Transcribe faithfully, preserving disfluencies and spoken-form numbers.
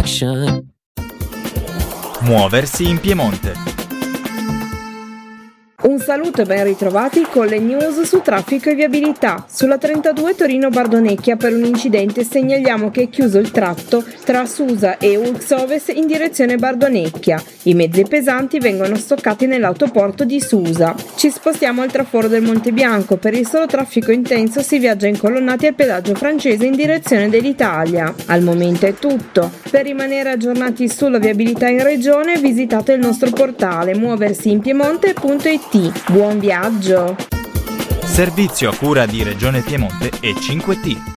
direction. Muoversi in Piemonte. Un saluto e ben ritrovati con le news su traffico e viabilità. Sulla trentadue Torino-Bardonecchia per un incidente segnaliamo che è chiuso il tratto tra Susa e Ux Ovest in direzione Bardonecchia. I mezzi pesanti vengono stoccati nell'autoporto di Susa. Ci spostiamo al traforo del Monte Bianco. Per il solo traffico intenso si viaggia incolonnati al pedaggio francese in direzione dell'Italia. Al momento è tutto. Per rimanere aggiornati sulla viabilità in regione visitate il nostro portale muoversiinpiemonte punto it. Buon viaggio! Servizio a cura di Regione Piemonte e cinque T.